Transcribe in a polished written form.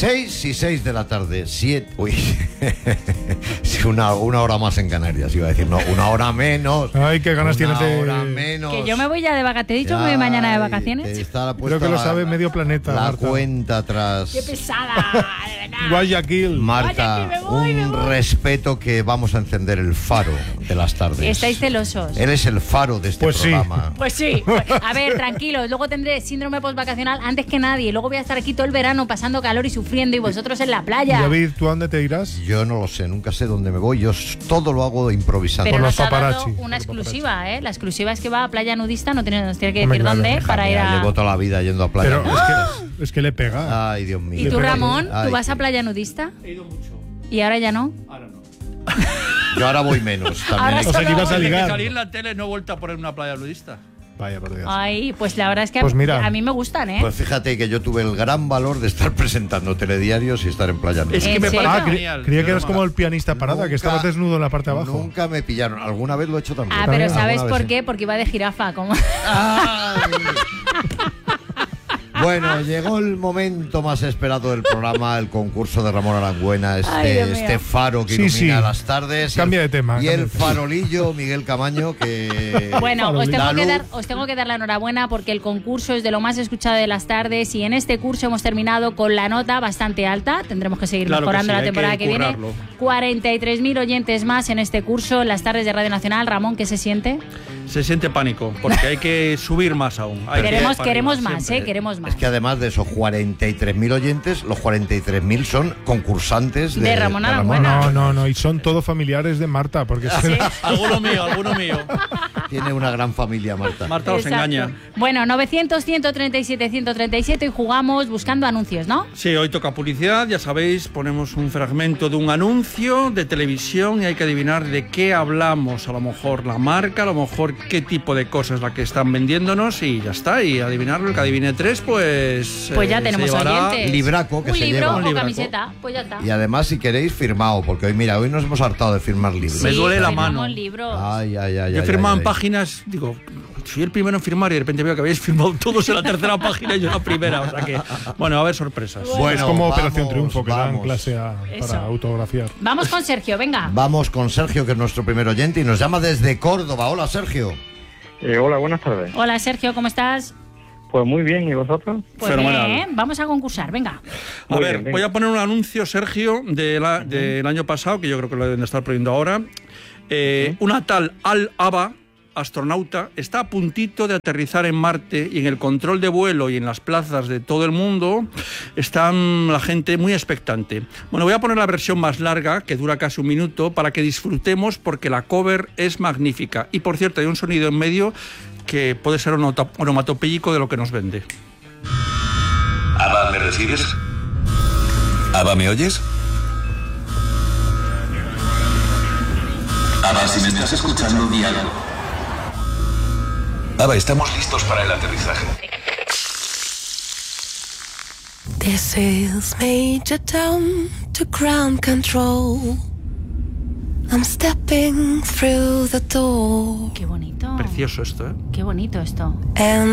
6 y 6 de la tarde. 7. Uy. una hora más en Canarias, iba a decir. No, una hora menos. Ay, qué ganas tienes de... Una hora menos. Que yo me voy ya de vacaciones. ¿Te he dicho que me voy mañana de vacaciones? Creo que lo sabe medio planeta, La Marta. cuenta atrás. ¡Qué pesada! De verdad. Guayaquil. Marta, me voy. respeto que vamos a encender el faro de las tardes. Estáis celosos. Él es el faro de este programa. Pues sí. A ver, tranquilos. Luego tendré síndrome postvacacional antes que nadie. Luego voy a estar aquí todo el verano pasando calor y sufriendo y vosotros en la playa. David, ¿tú a dónde te irás? Yo no lo sé, nunca sé dónde me voy. Yo todo lo hago improvisando. Pero Por nos los ha dado paparazzi. una exclusiva, ¿eh? La exclusiva es que va a playa nudista, nos tiene que decir Hombre, claro. dónde para ir a... Llevo toda la vida yendo a playa. Pero es que le pega. Ay, Dios mío. ¿Y tú, Ramón? Ay, ¿Tú vas a qué- playa nudista? He ido mucho. ¿Y ahora ya no? Ahora no. Yo ahora voy menos. También Ahora hay O sea, que ibas a Desde que ligar. salí en la tele no he vuelto a poner una playa nudista. Vaya, por Dios. Ay, pues la verdad es que Pues mira. a mí me gustan, ¿eh? Pues fíjate que yo tuve el gran valor de estar presentando telediarios y estar en playa. Es que ¿En me serio? parece Ah, genial. creía que eras Yo como el pianista parada, que estabas desnudo en la parte de abajo. Nunca me pillaron. Alguna vez lo he hecho también. Ah, pero ¿sabes Alguna por vez, qué? sí. Porque iba de jirafa, como... Ay. Bueno, llegó el momento más esperado del programa, el concurso de Ramón Arangüena, Ay, Dios mío. este faro que Sí, ilumina sí. las tardes. Cambia de tema, Y cambia el de tema. farolillo, Miguel Camaño, que... Bueno, os La tengo luz. que dar la enhorabuena porque el concurso es de lo más escuchado de las tardes y en este curso hemos terminado con la nota bastante alta. Tendremos que seguir Claro que mejorando sí, la hay temporada que que viene. currarlo. 43.000 oyentes más en este curso, en las tardes de Radio Nacional. Ramón, ¿qué se siente? Se siente pánico, porque hay que subir más aún. Hay que ir para Queremos arriba, más, siempre. queremos más. Es que además de esos 43.000 oyentes, los 43.000 son concursantes De Ramón No, y son todos familiares de Marta, porque Sí. Alguno mío. Tiene una gran familia, Marta. Marta os Exacto. engaña. Bueno, 900-137-137 y jugamos buscando anuncios, ¿no? Sí, hoy toca publicidad, ya sabéis, ponemos un fragmento de un anuncio de televisión y hay que adivinar de qué hablamos, a lo mejor la marca, a lo mejor qué tipo de cosa es la que están vendiéndonos y ya está, y adivinarlo, el que adivine 3, pues Pues ya se tenemos llevará oyentes. libraco que un se libro lleva. o Un libraco. camiseta, pues ya está. Y además, si queréis, firmado, porque hoy nos hemos hartado de firmar libros. Me duele la firmamos mano. libros. Ay. Yo he firmado en páginas, digo, soy el primero en firmar y de repente veo que habéis firmado todos en la tercera página y yo en la primera, o sea que, bueno, va a haber sorpresas. Bueno, es como vamos, Operación Triunfo, que dan vamos. clase Eso. para autografiar. Vamos con Sergio, venga. Vamos con Sergio, que es nuestro primer oyente y nos llama desde Córdoba. Hola, Sergio. Hola, buenas tardes. Hola Sergio, ¿cómo estás? Pues muy bien, ¿y vosotros? Pues Fenomenal. bien, vamos a concursar, venga. A Muy ver, bien, venga. voy a poner un anuncio, Sergio, del año pasado, que yo creo que lo deben de estar poniendo ahora. Una tal Al-Aba, astronauta, está a puntito de aterrizar en Marte y en el control de vuelo y en las plazas de todo el mundo están la gente muy expectante. Bueno, voy a poner la versión más larga, que dura casi un minuto, para que disfrutemos porque la cover es magnífica. Y por cierto, hay un sonido en medio que puede ser onomatopéyico de lo que nos vende. Ava, ¿me recibes? Ava, ¿me oyes? Ava, si me estás escuchando, di algo. Ava, estamos listos para el aterrizaje. This is Major Tom to ground control. I'm stepping through the door. Qué bonito. Precioso esto, ¿eh? Qué bonito esto. And